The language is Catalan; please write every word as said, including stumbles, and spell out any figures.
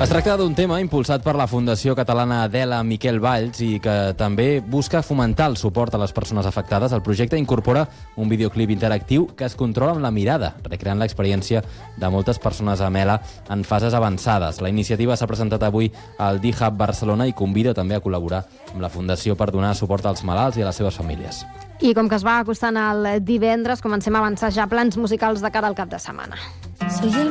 Es tracta d'un tema impulsat per la Fundació Catalana Adela Miquel Valls i que també busca fomentar el suport a les persones afectades. El projecte incorpora un videoclip interactiu que es controla amb la mirada, recreant l'experiència de moltes persones amb E L A en fases avançades. La iniciativa s'ha presentat avui al D-Hub Barcelona i convida també a col·laborar amb la Fundació per donar suport als malalts i a les seves famílies. I com que es va acostant el divendres, comencem a avançar ja plans musicals de cara al cap de setmana. Soy el